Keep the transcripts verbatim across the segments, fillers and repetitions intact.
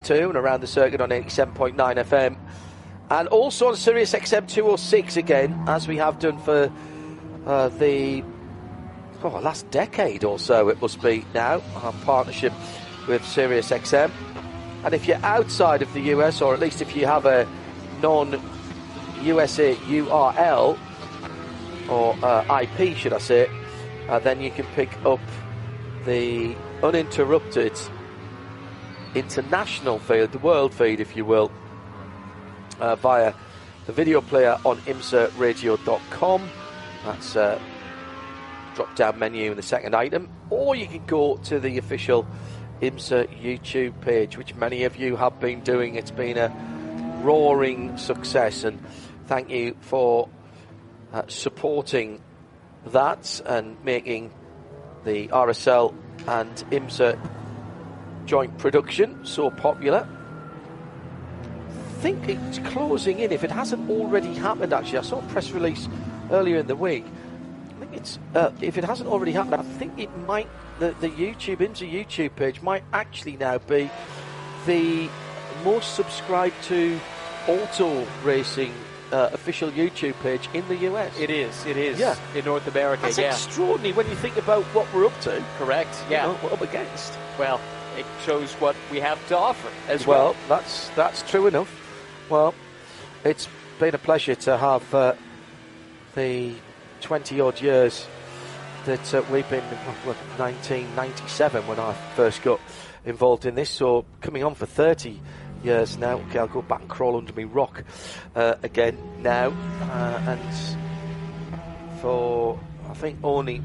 two and around the circuit on eighty-seven point nine F M. And also on Sirius X M two oh six again, as we have done for uh, the oh, last decade or so, it must be now, our partnership with Sirius X M. And if you're outside of the U S, or at least if you have a non-U S A U R L, or uh, I P, should I say, uh, then you can pick up the uninterrupted international feed, the world feed, if you will, uh, via the video player on imsa radio dot com. That's a drop-down menu in the second item. Or you can go to the official IMSA YouTube page, which many of you have been doing. It's been a roaring success, and thank you for uh, supporting that and making the R S L and IMSA joint production so popular. I think it's closing in, if it hasn't already happened. Actually, I saw a press release earlier in the week. I think it's uh, if it hasn't already happened, I think it might, the, the YouTube IMSA YouTube page might actually now be the most subscribed to auto racing uh, official YouTube page in the U S. It is, it is. Yeah. In North America. That's yeah. extraordinary when you think about what we're up to. Correct. Yeah. You know, what we're up against. Well, it shows what we have to offer as well. well. That's that's true enough. Well, it's been a pleasure to have uh, the twenty odd years that uh, we've been, well, nineteen ninety-seven when I first got involved in this, so coming on for thirty years now. Okay, I'll go back and crawl under me rock uh, again now, uh, and for I think only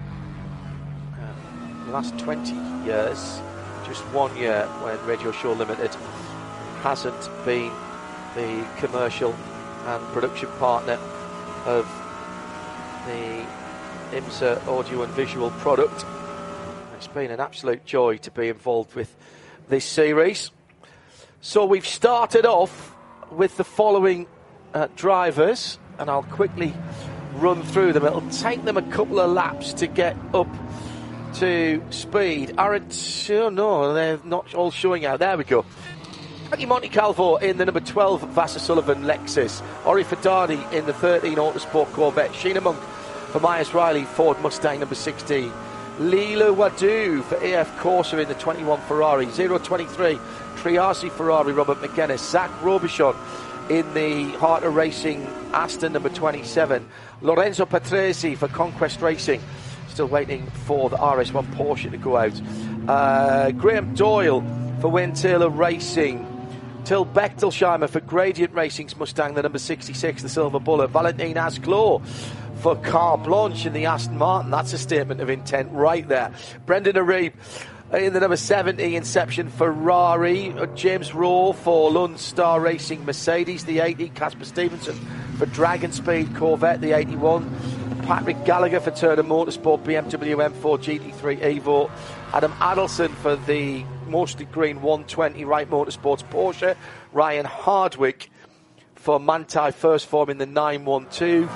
uh, the last twenty years, just one year when Radio Show Limited hasn't been the commercial and production partner of the IMSA audio and visual product. It's been an absolute joy to be involved with this series. So we've started off with the following uh, drivers, and I'll quickly run through them. It'll take them a couple of laps to get up to speed. Aren't, oh no, they're not all showing out. There we go. Frankie Montecalvo in the number twelve Vassar Sullivan Lexus. Ori Fadani in the thirteen Autosport Corvette. Sheena Monk for Myers Riley Ford Mustang number sixteen. Lila Wadu for A F Corsa in the twenty-one Ferrari. zero twenty-three Triasi Ferrari Robert McGuinness. Zach Robichon in the Heart of Racing Aston number twenty-seven. Lorenzo Patrese for Conquest Racing. Still waiting for the R S one Porsche to go out. Uh, Graham Doyle for Wayne Taylor Racing. Till Bechtelsheimer for Gradient Racing's Mustang, the number sixty-six, the Silver Bullet. Valentin Asclot for Carte Blanche in the Aston Martin. That's a statement of intent right there. Brendan Arib in the number seventy Inception Ferrari. James Rowe for Lund Star Racing Mercedes, the eighty. Casper Stevenson for Dragon Speed Corvette, the eighty-one. Patrick Gallagher for Turner Motorsport B M W M four G T three Evo. Adam Adelson for the mostly green one twenty Wright Motorsports Porsche. Ryan Hardwick for Manthey First Form in the nine one two.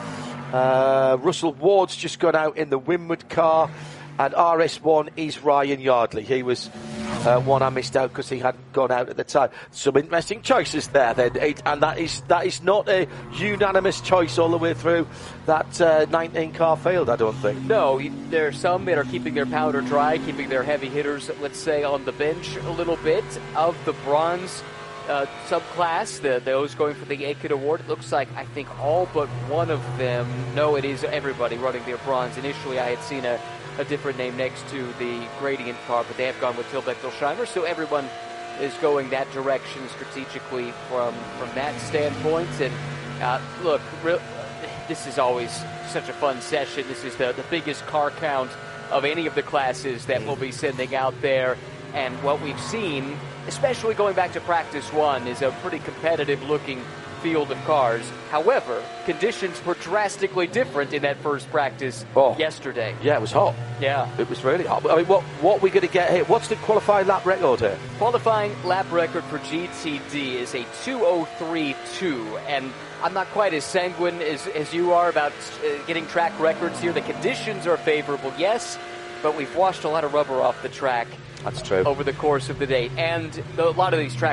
Uh, Russell Ward's just gone out in the Winward car. And R S one is Ryan Yardley. He was uh, one I missed out because he hadn't gone out at the time. Some interesting choices there then, and that is that is not a unanimous choice all the way through that uh, nineteen car field, I don't think. No, there are some that are keeping their powder dry, keeping their heavy hitters, let's say, on the bench a little bit. Of the bronze uh, subclass, the, those going for the A K I D award, it looks like I think all but one of them, no, it is everybody running their bronze. Initially I had seen a a different name next to the Gradient car, but they have gone with Till Bechtelsheimer, so everyone is going that direction strategically from from that standpoint. And uh, look, re- this is always such a fun session. This is the, the biggest car count of any of the classes that we'll be sending out there, and what we've seen, especially going back to practice one, is a pretty competitive looking field of cars. However, conditions were drastically different in that first practice oh, yesterday. Yeah, it was hot. Yeah. It was really hot. I mean, what what are we going to get here? What's the qualifying lap record here? Qualifying lap record for G T D is a two oh three two, and I'm not quite as sanguine as, as you are about uh, getting track records here. The conditions are favorable, yes, but we've washed a lot of rubber off the track. That's true. Over the course of the day, and a lot of these track